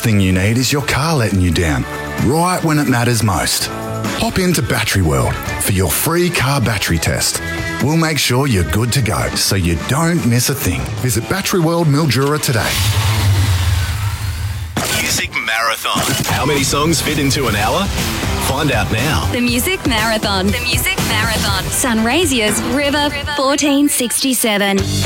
thing you need is your car letting you down, right when it matters most. Hop into Battery World for your free car battery test. We'll make sure you're good to go so you don't miss a thing. Visit Battery World Mildura today. Music Marathon. How many songs fit into an hour? Find out now. The Music Marathon. The Music Marathon. Sunraysia's River 1467.